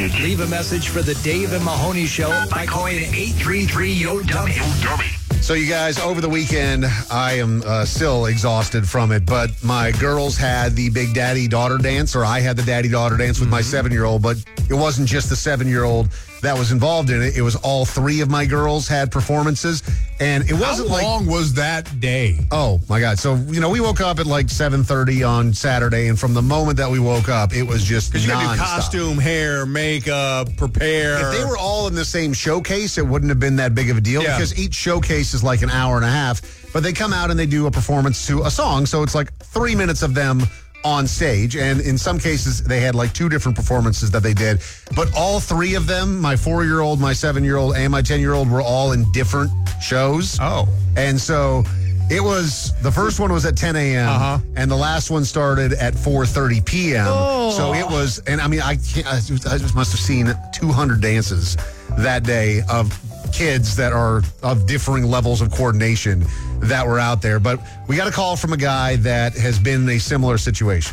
message. Leave a message for the Dave and Mahoney Show by calling 833-YO-DUMMY. So, you guys, over the weekend, I am still exhausted from it, but my girls had the big daddy-daughter dance, or I had the daddy-daughter dance with my 7-year-old, but it wasn't just the 7-year-old that was involved in it. It was all 3 of my girls had performances, and it wasn't How long was that day? Oh, my God. So, we woke up at like 7:30 on Saturday, and from the moment that we woke up, it was just Because you got to do nonstop. costume, hair, makeup, prepare. If they were all in the same showcase, it wouldn't have been that big of a deal because each showcase is like an hour and a half. But they come out and they do a performance to a song. So it's like 3 minutes of them on stage. And in some cases, they had like 2 different performances that they did. But all 3 of them, my 4-year-old, my 7-year-old, and my 10-year-old, were all in different shows. Oh. And so it was, the first one was at 10 a.m. And the last one started at 4:30 p.m. So it was, and I mean, I just must have seen 200 dances that day of kids that are of differing levels of coordination that were out there. But we got a call from a guy that has been in a similar situation.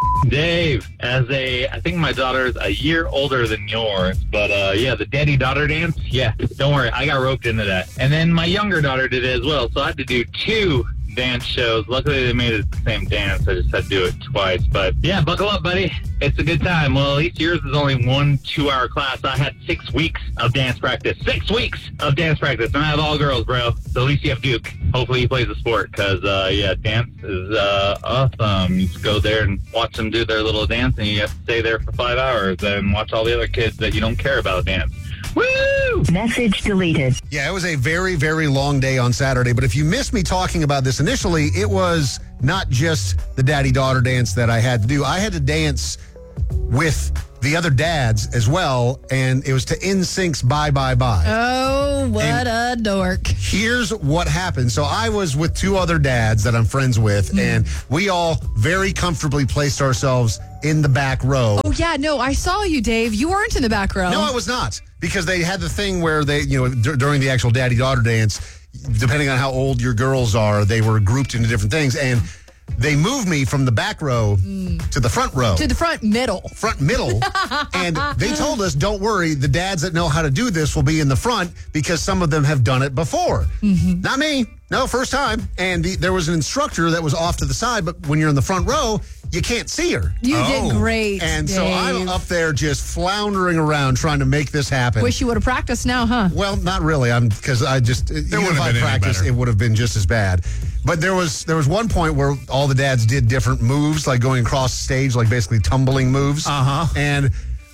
Dave, I think my daughter's a year older than yours, but the daddy-daughter dance, don't worry, I got roped into that. And then my younger daughter did it as well, so I had to do 2 dance shows. Luckily, they made it the same dance. I just had to do it twice. But, buckle up, buddy. It's a good time. Well, at least yours is only 1 2-hour class. I had 6 weeks of dance practice. 6 weeks of dance practice. And I have all girls, bro. So at least you have Duke. Hopefully he plays the sport because, dance is awesome. You just go there and watch them do their little dance, and you have to stay there for 5 hours and watch all the other kids that you don't care about dance. Woo! Message deleted. Yeah, it was a very, very long day on Saturday. But if you missed me talking about this initially, it was not just the daddy-daughter dance that I had to do. I had to dance with the other dads as well, and it was to NSYNC's Bye Bye Bye. Oh, what a dork. Here's what happened. So I was with 2 other dads that I'm friends with, and we all very comfortably placed ourselves in the back row. Oh, yeah, no, I saw you, Dave. You weren't in the back row. No, I was not, because they had the thing where they, during the actual daddy-daughter dance, depending on how old your girls are, they were grouped into different things, and they moved me from the back row to the front row. To the front middle. Front middle. And they told us, don't worry, the dads that know how to do this will be in the front because some of them have done it before. Not me. No, first time. And there was an instructor that was off to the side, but when you're in the front row, you can't see her. You did great, And Dave. so I'm up there just floundering around trying to make this happen. Wish you would have practiced now, huh? Well, not really. Because I just, even if I practiced, it would have been just as bad. But there was one point where all the dads did different moves, like going across the stage, like basically tumbling moves. And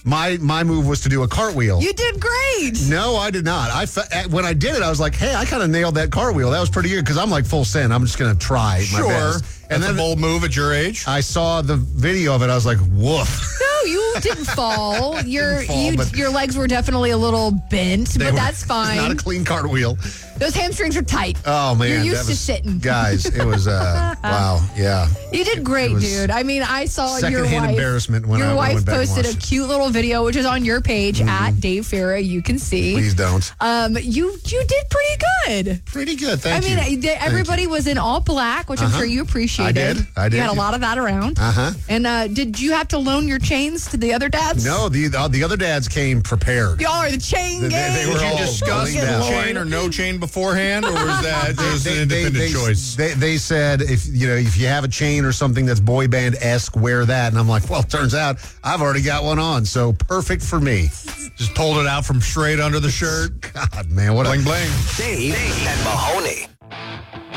my move was to do a cartwheel. You did great. No, I did not. When I did it, I was like, hey, I kind of nailed that cartwheel. That was pretty good because I'm like full send. I'm just going to try my best. And then a bold move at your age. I saw the video of it. I was like, woof. No, you didn't fall. Your legs were definitely a little bent, but that's fine. Not a clean cartwheel. Those hamstrings are tight. Oh, man. You're used to sitting. Guys, it was, wow, yeah. You did great, dude. I mean, I saw your wife. Secondhand embarrassment when your I wife went back and posted watched a it. cute little video, which is on your page at Dave Farah. You can see. Please don't. You did pretty good. Pretty good, thank you. I mean, everybody was in all black, which I'm sure you appreciated. I did. You had a lot of that around. And did you have to loan your chains to the other dads? No, the other dads came prepared. Y'all are the chain gang. They were Did you all discuss cleaned out. chain or no chain beforehand, or was that just an independent choice? They said if you have a chain or something that's boy band-esque, wear that. And I'm like, well, it turns out I've already got one on, so perfect for me. Just pulled it out from straight under the shirt. God, man, what Bling, bling. Dave and Mahoney.